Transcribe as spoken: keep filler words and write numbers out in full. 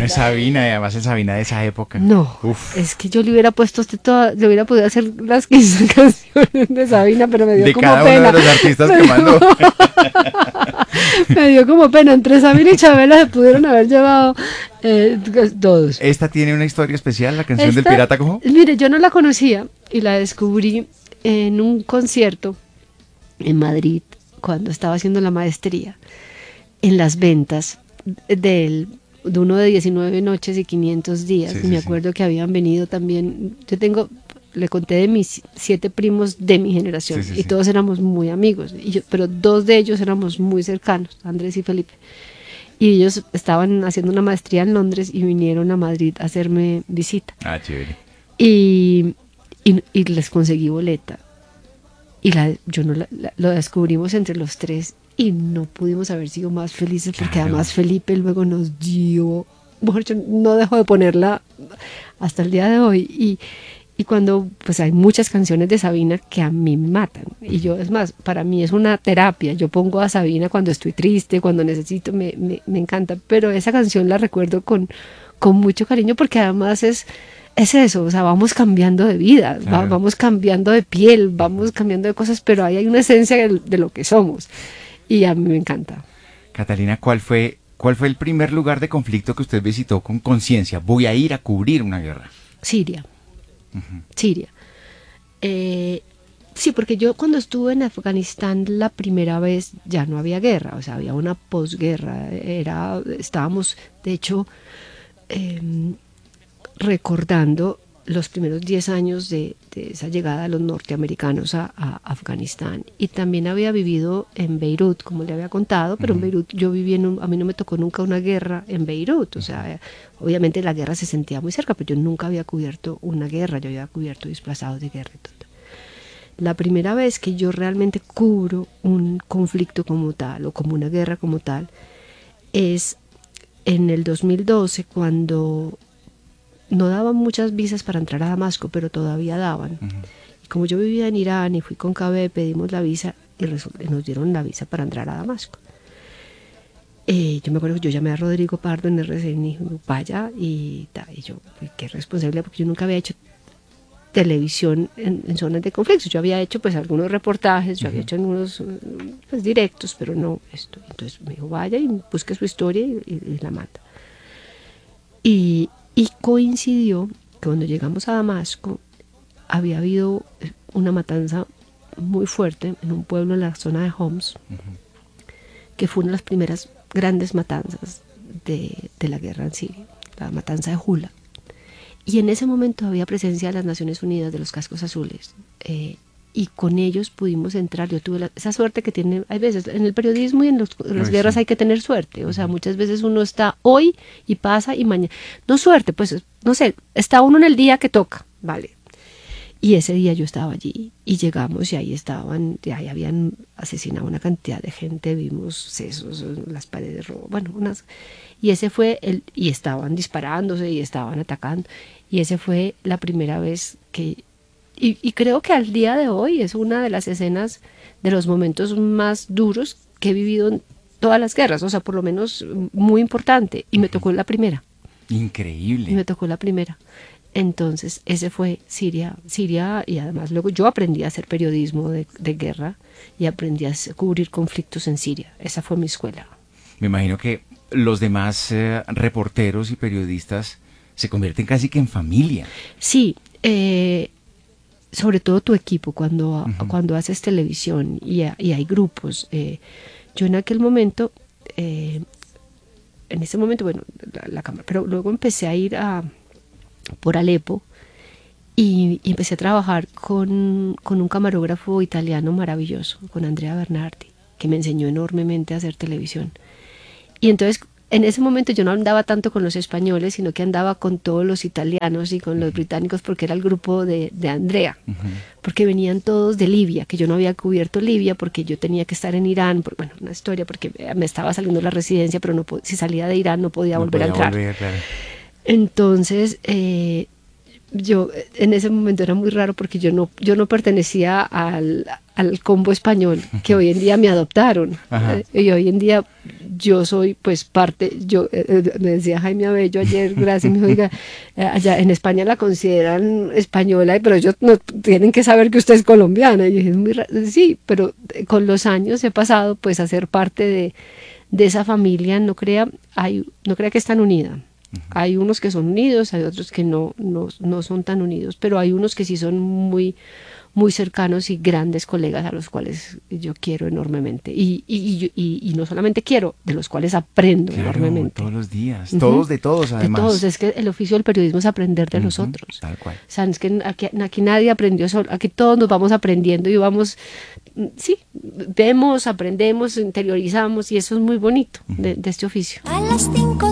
uno es Sabina y además es Sabina de esa época. No, Uf. es que yo le hubiera puesto a usted toda, le hubiera podido hacer las quince canciones de Sabina, pero me dio de como cada pena. uno de los artistas que mandó. Me dio como pena, entre Sabina y Chabela se pudieron haber llevado eh, todos. ¿Esta tiene una historia especial, la canción Esta, del Pirata Cojo? Mire, yo no la conocía y la descubrí en un concierto en Madrid cuando estaba haciendo la maestría, en las ventas del, de uno de diecinueve noches y quinientos días. Sí, y sí, me sí. acuerdo que habían venido también, yo tengo, le conté de mis siete primos de mi generación, Sí, sí, y sí. todos éramos muy amigos, y yo, pero dos de ellos éramos muy cercanos, Andrés y Felipe. Y ellos estaban haciendo una maestría en Londres y vinieron a Madrid a hacerme visita. Ah, chévere. Y, y, y les conseguí boleta. Y la, yo no la, la, lo descubrimos entre los tres y no pudimos haber sido más felices porque Claro. además Felipe luego nos dio, bueno, yo no dejo de ponerla hasta el día de hoy. Y, y cuando, pues hay muchas canciones de Sabina que a mí me matan. Y yo, es más, para mí es una terapia. Yo pongo a Sabina cuando estoy triste, cuando necesito, me, me, me encanta. Pero esa canción la recuerdo con, con mucho cariño porque además es... Es eso, o sea, vamos cambiando de vida, Claro. va, vamos cambiando de piel, vamos cambiando de cosas, pero ahí hay una esencia de, de lo que somos. Y a mí me encanta. Catalina, ¿cuál fue, ¿cuál fue el primer lugar de conflicto que usted visitó con conciencia? Voy a ir a cubrir una guerra. Siria. Uh-huh. Siria. Eh, sí, porque yo cuando estuve en Afganistán la primera vez ya no había guerra, o sea, había una posguerra. Era, estábamos, de hecho... Eh, recordando los primeros diez años de, de esa llegada de los norteamericanos a, a Afganistán, y también había vivido en Beirut, como le había contado, pero uh-huh. en Beirut yo viví en un, a mí no me tocó nunca una guerra en Beirut, o sea, obviamente la guerra se sentía muy cerca, pero yo nunca había cubierto una guerra, yo había cubierto desplazados de guerra y todo. La primera vez que yo realmente cubro un conflicto como tal, o como una guerra como tal, es en el dos mil doce, cuando no daban muchas visas para entrar a Damasco, pero todavía daban. Uh-huh. Y como yo vivía en Irán y fui con K B, pedimos la visa y nos dieron la visa para entrar a Damasco. Eh, yo me acuerdo que yo llamé a Rodrigo Pardo en R C N y dijo, vaya, y, y yo, qué responsabilidad, porque yo nunca había hecho televisión en, en zonas de conflicto. Yo había hecho pues algunos reportajes, yo uh-huh. había hecho algunos pues, directos, pero no esto. Entonces me dijo, vaya y busque su historia y, y, y la mata. Y Y coincidió que cuando llegamos a Damasco había habido una matanza muy fuerte en un pueblo en la zona de Homs, uh-huh. que fue una de las primeras grandes matanzas de, de la guerra en Siria, la matanza de Hula. Y en ese momento había presencia de las Naciones Unidas, de los cascos azules, eh, y con ellos pudimos entrar. Yo tuve la, esa suerte que tiene, hay veces, en el periodismo y en, los, en las Ay, guerras sí. hay que tener suerte, o sea, muchas veces uno está hoy y pasa y mañana, no suerte, pues, no sé, está uno en el día que toca, vale, y ese día yo estaba allí, y llegamos y ahí estaban, y ahí habían asesinado una cantidad de gente, vimos sesos, las paredes rojas, bueno, unas, y ese fue el, y estaban disparándose y estaban atacando, y ese fue la primera vez que Y, y creo que al día de hoy es una de las escenas, de los momentos más duros que he vivido en todas las guerras, o sea, por lo menos muy importante, y me tocó la primera. Increíble. Y me tocó la primera. Entonces, ese fue Siria, Siria, y además luego yo aprendí a hacer periodismo de, de guerra y aprendí a cubrir conflictos en Siria. Esa fue mi escuela. Me imagino que los demás eh, reporteros y periodistas se convierten casi que en familia. Sí, eh... sobre todo tu equipo cuando, uh-huh. cuando haces televisión y, y hay grupos. Eh, yo en aquel momento, eh, en ese momento, bueno, la, la cámara, pero luego empecé a ir a, por Alepo y, y empecé a trabajar con, con un camarógrafo italiano maravilloso, con Andrea Bernardi, que me enseñó enormemente a hacer televisión. Y entonces, en ese momento yo no andaba tanto con los españoles, sino que andaba con todos los italianos y con los uh-huh. británicos, porque era el grupo de, de Andrea, uh-huh. porque venían todos de Libia, que yo no había cubierto Libia porque yo tenía que estar en Irán, por, bueno, una historia, porque me estaba saliendo la residencia, pero no si salía de Irán no podía no volver podía a entrar. Volver, claro. Entonces, eh, yo en ese momento era muy raro porque yo no, yo no pertenecía al, al combo español, que hoy en día me adoptaron. Eh, y hoy en día yo soy pues parte, yo eh, me decía Jaime Abello ayer, gracias, me dijo, oiga, eh, allá en España la consideran española, pero ellos no tienen que saber que usted es colombiana. Y yo dije, es muy raro. Sí, pero con los años he pasado pues a ser parte de, de esa familia, no crea, hay, no crea que están unidas. Hay unos que son unidos, hay otros que no, no, no son tan unidos, pero hay unos que sí son muy, muy cercanos y grandes colegas a los cuales yo quiero enormemente. Y, y, y, y no solamente quiero, de los cuales aprendo claro, enormemente. Todos los días, Uh-huh. todos de todos además. De todos, es que el oficio del periodismo es aprender de uh-huh. los otros. Tal cual. O sea, es que aquí, aquí nadie aprendió solo, aquí todos nos vamos aprendiendo y vamos, sí, vemos, aprendemos, interiorizamos y eso es muy bonito uh-huh. de, de este oficio. A las cinco